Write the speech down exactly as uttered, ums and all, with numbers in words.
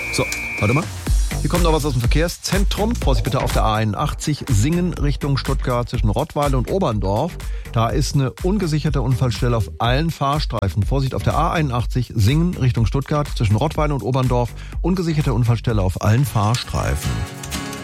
So, warte mal. Hier kommt noch was aus dem Verkehrszentrum. Vorsicht bitte auf der A einundachtzig, Singen Richtung Stuttgart zwischen Rottweil und Oberndorf. Da ist eine ungesicherte Unfallstelle auf allen Fahrstreifen. Vorsicht auf der A einundachtzig, Singen Richtung Stuttgart zwischen Rottweil und Oberndorf. Ungesicherte Unfallstelle auf allen Fahrstreifen.